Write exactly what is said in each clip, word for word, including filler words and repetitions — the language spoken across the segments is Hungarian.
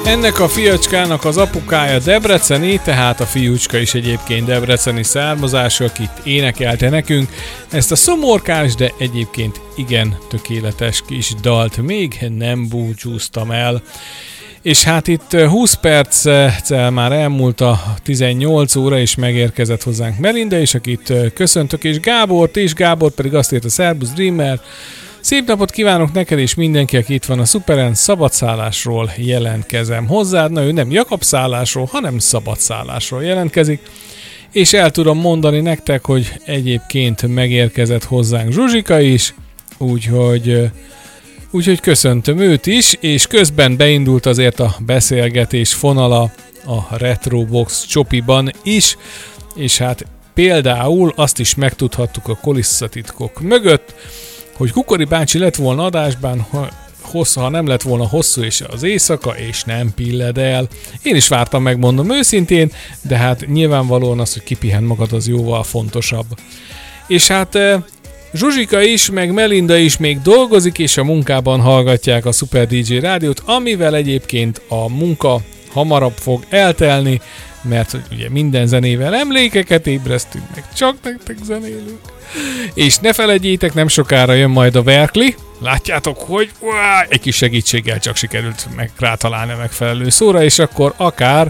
Ennek a fiacskának az apukája debreceni, tehát a fiúcska is egyébként debreceni származású, akit énekelte nekünk ezt a szomorkás, de egyébként igen tökéletes kis dalt. Még nem búcsúztam el. És hát itt húsz perccel már elmúlt a tizennyolc óra, és megérkezett hozzánk Melinda, és akit köszöntök, és Gábort is, Gábor pedig azt írta, Szerbusz Dreamer, szép napot kívánok neked és mindenki, aki itt van a Szuperen, szabadszállásról jelentkezem hozzád. Na, ő nem Jakab szállásról, hanem szabadszállásról jelentkezik, és el tudom mondani nektek, hogy egyébként megérkezett hozzánk Zsuzsika is, úgyhogy... Úgyhogy köszöntöm őt is, és közben beindult azért a beszélgetés fonala a Retrobox Csopiban is, és hát például azt is megtudhattuk a kulisszatitkok mögött, hogy Kukori bácsi lett volna adásban, ha, hosszú, ha nem lett volna hosszú és az éjszaka, és nem pilled el. Én is vártam, megmondom őszintén, de hát nyilvánvalóan az, hogy kipihen magad, az jóval fontosabb. És hát... Zsuzsika is, meg Melinda is még dolgozik, és a munkában hallgatják a Super dé dzsé rádiót, amivel egyébként a munka hamarabb fog eltelni, mert ugye minden zenével emlékeket ébresztünk, meg csak nektek zenélünk. És ne felejtjétek, nem sokára jön majd a Verkli. Látjátok, hogy uá, egy kis segítséggel csak sikerült meg rátalálni a megfelelő szóra, és akkor akár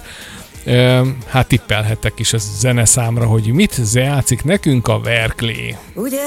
hát tippelhettek is a zeneszámra, hogy mit játszik nekünk a Verkli.